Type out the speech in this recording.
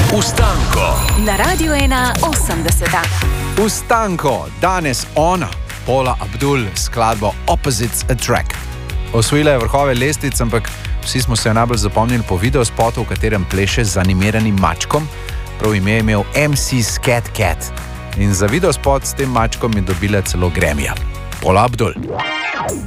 Ustanko Na Radiu 81. Ustanko, danes ona, Paula Abdul, skladbo Opposites Attract. Osvojila je vrhove lestvic, ampak vsi smo se jo najbolj zapomnili po videospotu, v katerem pleše z animiranim mačkom. Prav ime je imel MC Scat Cat. In za videospot s tem mačkom je dobila celo Grammyja. Paula Abdul.